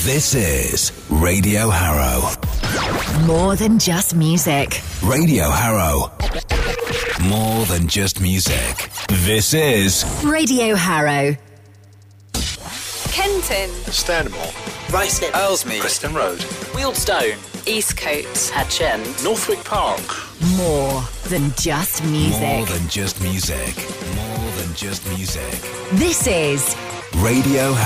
This is Radio Harrow. More than just music. Radio Harrow. More than just music. This is Radio Harrow. Kenton, Stanmore, Ruislip, Aylesmead, Preston Road, Wealdstone, Eastcote, Hatchend, Northwick Park. More than just music. More than just music. More than just music. This is Radio